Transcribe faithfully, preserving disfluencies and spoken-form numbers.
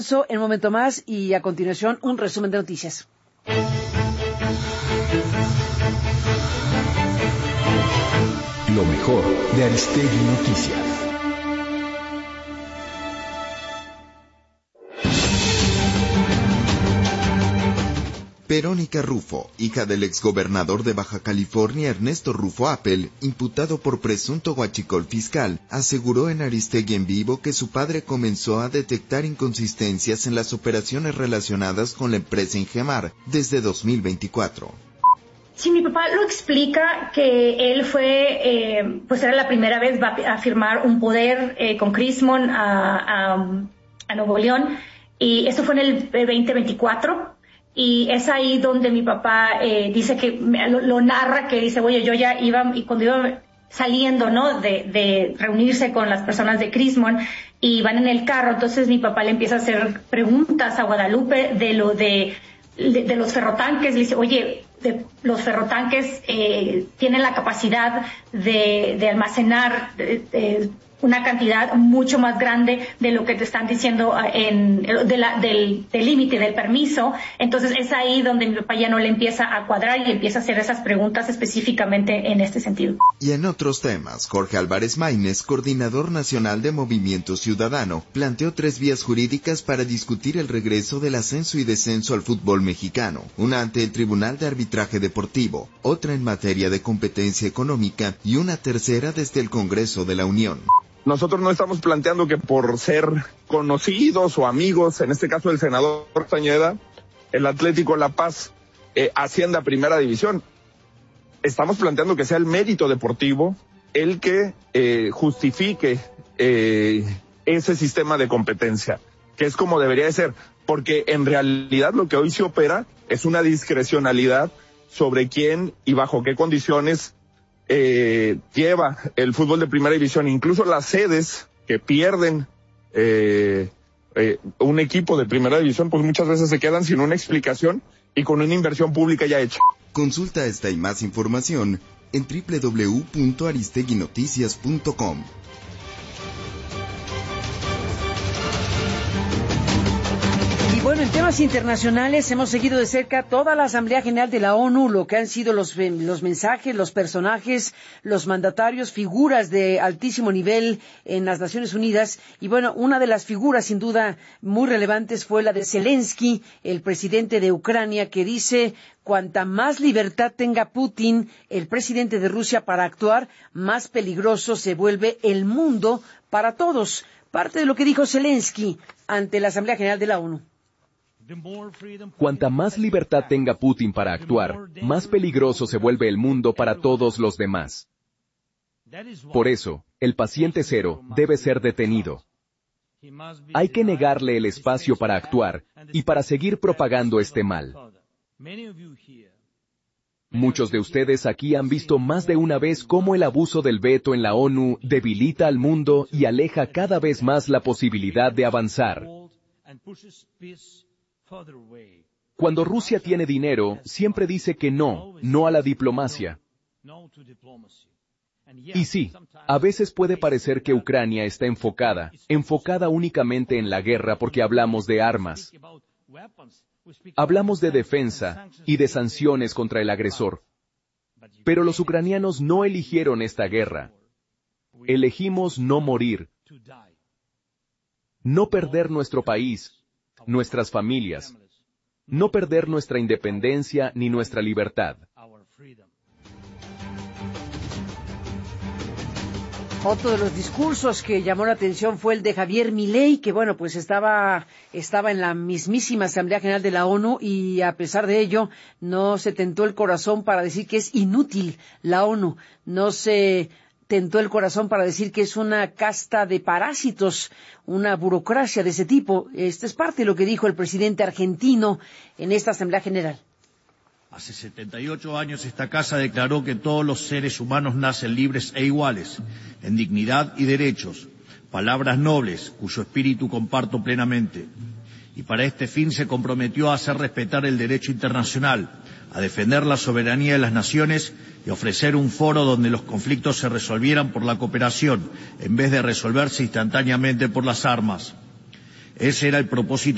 En un momento más y a continuación un resumen de noticias. Lo mejor de Aristegui Noticias. Verónica Rufo, hija del exgobernador de Baja California Ernesto Rufo Appel, imputado por presunto huachicol fiscal, aseguró en Aristegui en Vivo que su padre comenzó a detectar inconsistencias en las operaciones relacionadas con la empresa Ingemar desde dos mil veinticuatro. Sí, mi papá lo explica que él fue, eh, pues era la primera vez va a firmar un poder eh, con Crismon a, a, a Nuevo León, y eso fue en el veinte veinticuatro. Y es ahí donde mi papá eh, dice que lo, lo narra, que dice, oye, yo ya iba, y cuando iba saliendo, ¿no?, de, de reunirse con las personas de Crismon, y van en el carro, entonces mi papá le empieza a hacer preguntas a Guadalupe de lo de, de, de los ferrotanques. Le dice, oye, de, los ferrotanques eh, tienen la capacidad de, de almacenar de, de, una cantidad mucho más grande de lo que te están diciendo en, de la, del límite del, del permiso. Entonces es ahí donde mi papá ya no le empieza a cuadrar y empieza a hacer esas preguntas específicamente en este sentido. Y en otros temas, Jorge Álvarez Maínez, coordinador nacional de Movimiento Ciudadano, planteó tres vías jurídicas para discutir el regreso del ascenso y descenso al fútbol mexicano. Una ante el Tribunal de Arbitraje Deportivo, otra en materia de competencia económica y una tercera desde el Congreso de la Unión. Nosotros no estamos planteando que por ser conocidos o amigos, en este caso el senador Castañeda, el Atlético La Paz eh, ascienda a Primera División. Estamos planteando que sea el mérito deportivo el que eh, justifique eh, ese sistema de competencia, que es como debería de ser, porque en realidad lo que hoy se opera es una discrecionalidad sobre quién y bajo qué condiciones Eh, lleva el fútbol de Primera División. Incluso las sedes que pierden eh, eh, un equipo de Primera División, pues muchas veces se quedan sin una explicación y con una inversión pública ya hecha. Consulta esta y más información en doble u doble u doble u punto aristegui noticias punto com. Bueno, en temas internacionales hemos seguido de cerca toda la Asamblea General de la ONU, lo que han sido los, los mensajes, los personajes, los mandatarios, figuras de altísimo nivel en las Naciones Unidas. Y bueno, una de las figuras sin duda muy relevantes fue la de Zelensky, el presidente de Ucrania, que dice: cuanta más libertad tenga Putin, el presidente de Rusia, para actuar, más peligroso se vuelve el mundo para todos. Parte de lo que dijo Zelensky ante la Asamblea General de la ONU. Cuanta más libertad tenga Putin para actuar, más peligroso se vuelve el mundo para todos los demás. Por eso, el paciente cero debe ser detenido. Hay que negarle el espacio para actuar y para seguir propagando este mal. Muchos de ustedes aquí han visto más de una vez cómo el abuso del veto en la ONU debilita al mundo y aleja cada vez más la posibilidad de avanzar. Cuando Rusia tiene dinero, siempre dice que no, no a la diplomacia. Y sí, a veces puede parecer que Ucrania está enfocada, enfocada únicamente en la guerra porque hablamos de armas. Hablamos de defensa y de sanciones contra el agresor. Pero los ucranianos no eligieron esta guerra. Elegimos no morir, no perder nuestro país, nuestras familias, no perder nuestra independencia ni nuestra libertad. Otro de los discursos que llamó la atención fue el de Javier Milei, que bueno, pues estaba, estaba en la mismísima Asamblea General de la ONU y a pesar de ello no se tentó el corazón para decir que es inútil la ONU, no se tentó el corazón para decir que es una casta de parásitos, una burocracia de ese tipo. Esto es parte de lo que dijo el presidente argentino en esta Asamblea General. Hace setenta y ocho años esta casa declaró que todos los seres humanos nacen libres e iguales, en dignidad y derechos, palabras nobles, cuyo espíritu comparto plenamente. Y para este fin se comprometió a hacer respetar el derecho internacional, a defender la soberanía de las naciones y ofrecer un foro donde los conflictos se resolvieran por la cooperación, en vez de resolverse instantáneamente por las armas. Ese era el propósito